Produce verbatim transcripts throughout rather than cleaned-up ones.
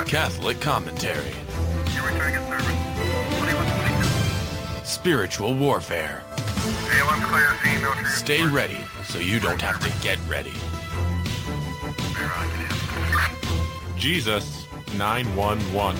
Catholic commentary. Spiritual warfare. Stay ready so you don't have to get ready. Jesus nine one one.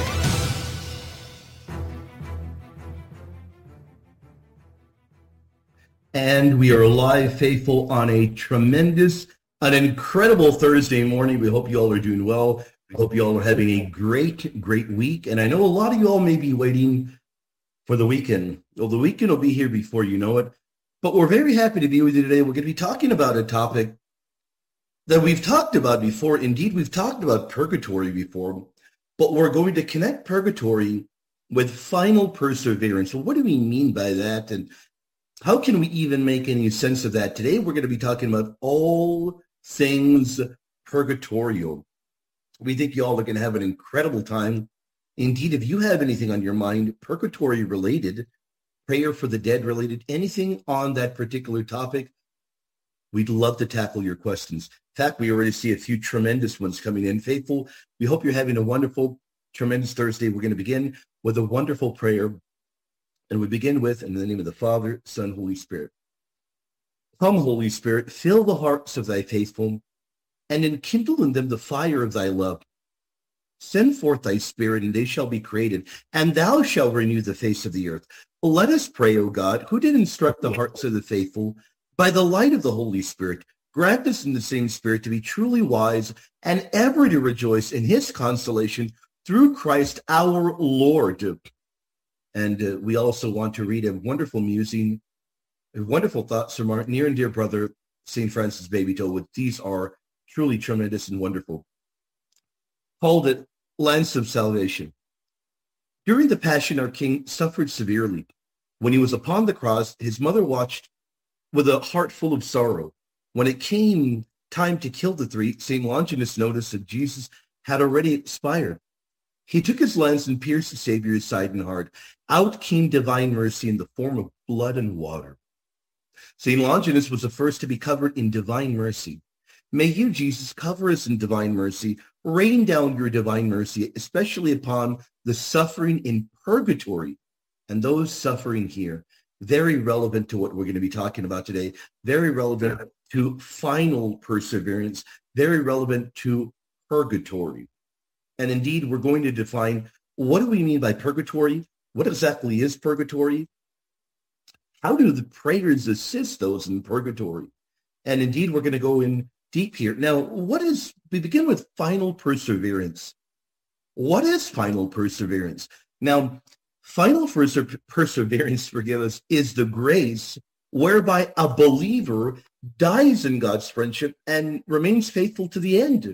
And we are live, faithful, on a tremendous, an incredible Thursday morning. We hope you all are doing well. We hope you all are having a great, great week. And I know a lot of you all may be waiting for the weekend. Well, the weekend will be here before you know it. But we're very happy to be with you today. We're going to be talking about a topic that we've talked about before. Indeed, we've talked about purgatory before. But we're going to connect purgatory with final perseverance. So what do we mean by that? And how can we even make any sense of that? Today, we're going to be talking about all things purgatorial. We think you all are going to have an incredible time. Indeed, if you have anything on your mind, purgatory related, prayer for the dead related, anything on that particular topic, we'd love to tackle your questions. In fact, we already see a few tremendous ones coming in. Faithful, we hope you're having a wonderful, tremendous Thursday. We're going to begin with a wonderful prayer. And we begin with, in the name of the Father, Son, Holy Spirit. Come, Holy Spirit, fill the hearts of thy faithful, and enkindle in them the fire of thy love. Send forth thy Spirit, and they shall be created, and thou shalt renew the face of the earth. Let us pray, O God, who did instruct the hearts of the faithful, by the light of the Holy Spirit, grant us in the same Spirit to be truly wise, and ever to rejoice in his consolation through Christ our Lord. And uh, we also want to read a wonderful musing, a wonderful thoughts from our near and dear brother, Saint Francis Baby Toad. These are truly tremendous and wonderful. Called it Lance of Salvation. During the Passion, our King suffered severely. When he was upon the cross, his mother watched with a heart full of sorrow. When it came time to kill the three, Saint Longinus noticed that Jesus had already expired. He took his lance and pierced the Savior's side and heart. Out came divine mercy in the form of blood and water. Saint Longinus was the first to be covered in divine mercy. May you, Jesus, cover us in divine mercy. Rain down your divine mercy, especially upon the suffering in purgatory and those suffering here. Very relevant to what we're going to be talking about today. Very relevant to final perseverance. Very relevant to purgatory. And indeed, we're going to define, what do we mean by purgatory? What exactly is purgatory? How do the prayers assist those in purgatory? And indeed, we're going to go in deep here. Now, what is, we begin with final perseverance. What is final perseverance? Now, final perse- perseverance, forgive us, is the grace whereby a believer dies in God's friendship and remains faithful to the end.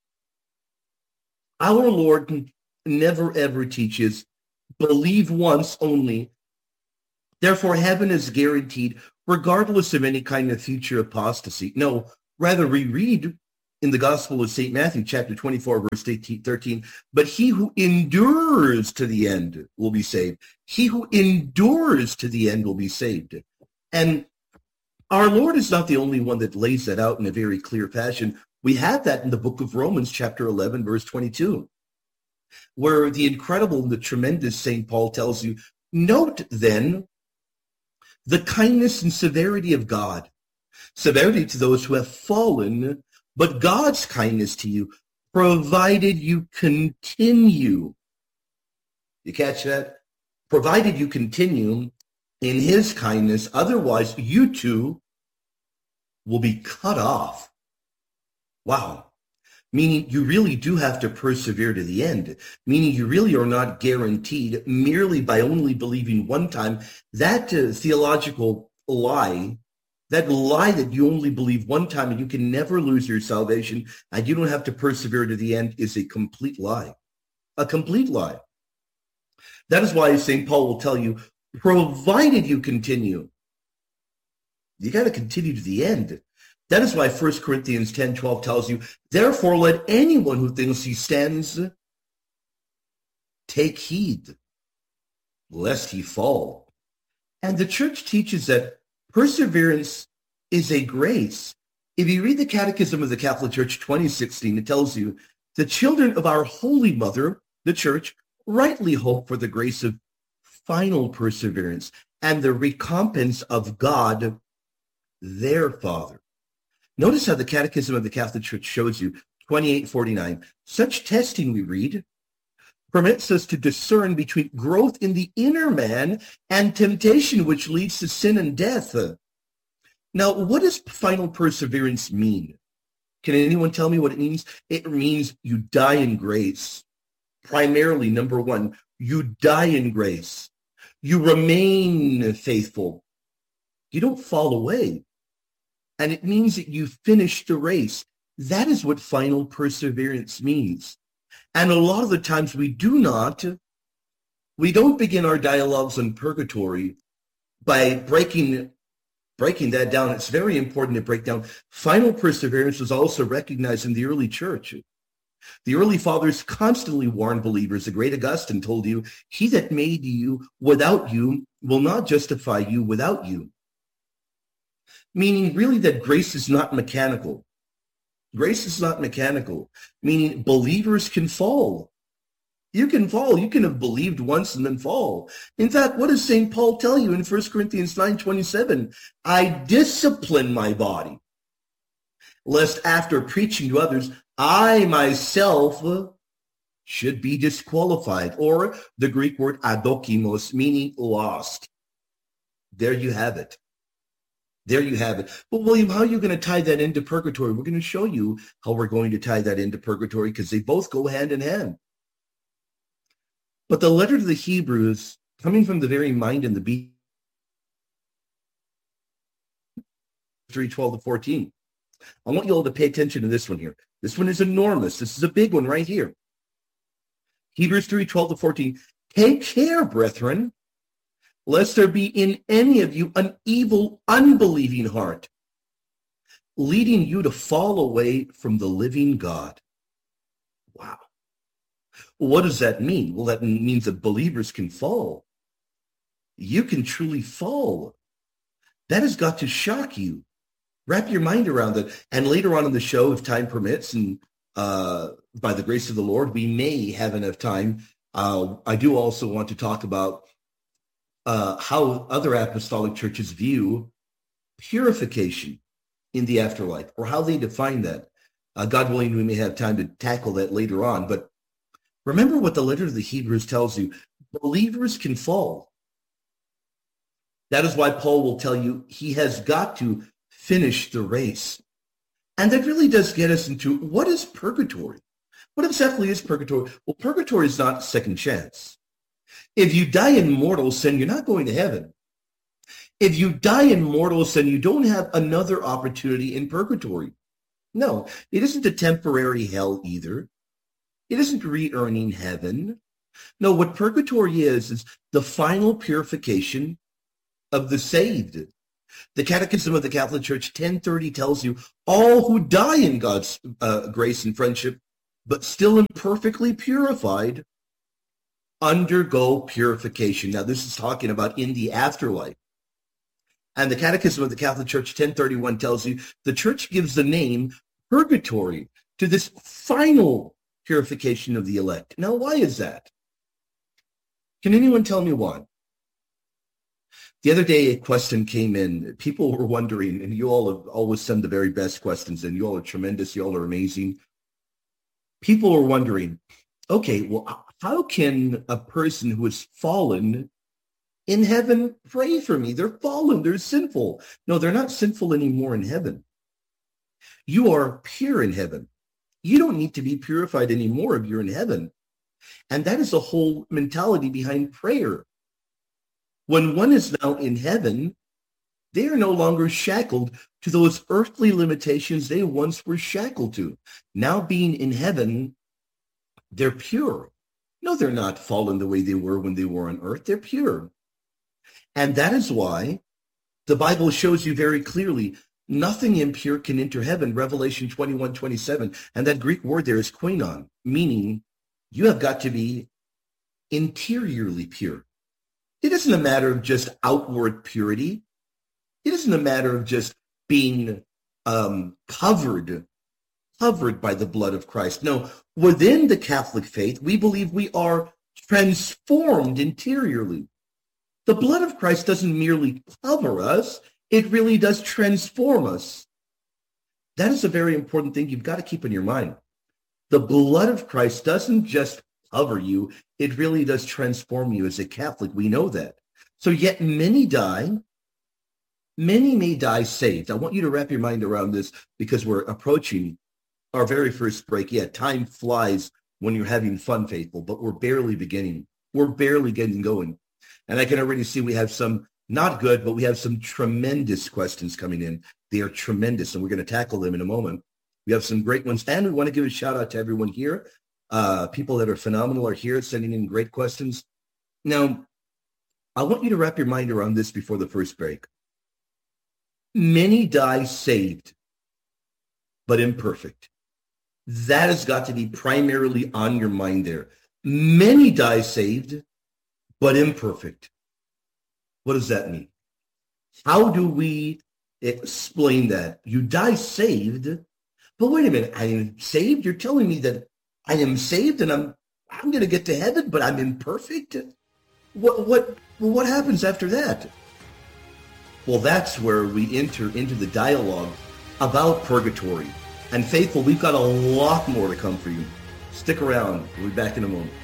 Our Lord never ever teaches, believe once only. Therefore, heaven is guaranteed, regardless of any kind of future apostasy. No, rather we read in the Gospel of Saint Matthew, chapter twenty-four, verse eighteen, thirteen, but he who endures to the end will be saved. He who endures to the end will be saved. And our Lord is not the only one that lays that out in a very clear fashion. We have that in the book of Romans, chapter eleven, verse twenty-two, where the incredible and the tremendous Saint Paul tells you, note then the kindness and severity of God. Severity to those who have fallen, but God's kindness to you, provided you continue. You catch that? Provided you continue in his kindness, otherwise you too will be cut off. Wow. Meaning you really do have to persevere to the end. Meaning you really are not guaranteed merely by only believing one time. That uh, theological lie, that lie that you only believe one time and you can never lose your salvation and you don't have to persevere to the end, is a complete lie. A complete lie. That is why Saint Paul will tell you, provided you continue. You got to continue to the end. That is why First Corinthians ten twelve tells you, therefore let anyone who thinks he stands take heed, lest he fall. And the church teaches that perseverance is a grace. If you read the Catechism of the Catholic Church twenty sixteen, it tells you The children of our Holy Mother, the Church, rightly hope for the grace of final perseverance and the recompense of God, their Father. Notice how the Catechism of the Catholic Church shows you, twenty-eight forty-nine. Such testing, we read, permits us to discern between growth in the inner man and temptation, which leads to sin and death. Now, what does final perseverance mean? Can anyone tell me what it means? It means you die in grace. Primarily, number one, you die in grace. You remain faithful. You don't fall away. And it means that you finish the race. That is what final perseverance means. And a lot of the times we do not, we don't begin our dialogues on purgatory by breaking, breaking that down. It's very important to break down. Final perseverance was also recognized in the early church. The early fathers constantly warned believers. The great Augustine told you, he that made you without you will not justify you without you. Meaning really that grace is not mechanical. Grace is not mechanical, meaning believers can fall. You can fall. You can have believed once and then fall. In fact, what does Saint Paul tell you in First Corinthians nine twenty-seven? I discipline my body, lest after preaching to others, I myself should be disqualified. Or the Greek word adokimos, meaning lost. There you have it. There you have it. But William, how are you going to tie that into purgatory? We're going to show you how we're going to tie that into purgatory because they both go hand in hand. But the letter to the Hebrews, coming from the very mind and the being, three twelve to fourteen. I want you all to pay attention to this one here. This one is enormous. This is a big one right here. Hebrews three twelve to fourteen. Take care, brethren, lest there be in any of you an evil, unbelieving heart, leading you to fall away from the living God. Wow. What does that mean? Well, that means that believers can fall. You can truly fall. That has got to shock you. Wrap your mind around it. And later on in the show, if time permits, and uh, by the grace of the Lord, we may have enough time. Uh, I do also want to talk about Uh, how other apostolic churches view purification in the afterlife, or how they define that. Uh, God willing, we may have time to tackle that later on. But remember what the letter to the Hebrews tells you. Believers can fall. That is why Paul will tell you he has got to finish the race. And that really does get us into what is purgatory? What exactly is purgatory? Well, purgatory is not second chance. If you die in mortal sin, you're not going to heaven. If you die in mortal sin, you don't have another opportunity in purgatory. No, it isn't a temporary hell either. It isn't re-earning heaven. No, what purgatory is, is the final purification of the saved. The Catechism of the Catholic Church ten thirty tells you all who die in God's uh, grace and friendship, but still imperfectly purified, undergo purification. Now, this is talking about in the afterlife. And the Catechism of the Catholic Church ten thirty-one tells you the Church gives the name purgatory to this final purification of the elect. Now, why is that? Can anyone tell me why? The other day, a question came in. People were wondering, and you all have always send the very best questions, and you all are tremendous. You all are amazing. People were wondering, okay, well, how can a person who has fallen in heaven pray for me? They're fallen. They're sinful. No, they're not sinful anymore in heaven. You are pure in heaven. You don't need to be purified anymore if you're in heaven. And that is the whole mentality behind prayer. When one is now in heaven, they are no longer shackled to those earthly limitations they once were shackled to. Now being in heaven, they're pure. No, they're not fallen the way they were when they were on earth. They're pure. And that is why the Bible shows you very clearly nothing impure can enter heaven, Revelation twenty-one twenty-seven. And that Greek word there is koinon, meaning you have got to be interiorly pure. It isn't a matter of just outward purity. It isn't a matter of just being um, covered, covered by the blood of Christ. No, within the Catholic faith, we believe we are transformed interiorly. The blood of Christ doesn't merely cover us, it really does transform us. That is a very important thing you've got to keep in your mind. The blood of Christ doesn't just cover you, it really does transform you. As a Catholic, we know that. So yet many die, many may die saved. I want you to wrap your mind around this because we're approaching our very first break. Yeah, time flies when you're having fun, faithful, but we're barely beginning. We're barely getting going. And I can already see we have some not good, but we have some tremendous questions coming in. They are tremendous, and we're going to tackle them in a moment. We have some great ones, and we want to give a shout out to everyone here. Uh, people that are phenomenal are here sending in great questions. Now, I want you to wrap your mind around this before the first break. Many die saved, but imperfect. That has got to be primarily on your mind there. Many die saved, but imperfect. What does that mean? How do we explain that? You die saved, but wait a minute, I am saved? You're telling me that I am saved and I'm I'm going to get to heaven, but I'm imperfect? What what what happens after that? Well, that's where we enter into the dialogue about purgatory. And faithful, we've got a lot more to come for you. Stick around. We'll be back in a moment.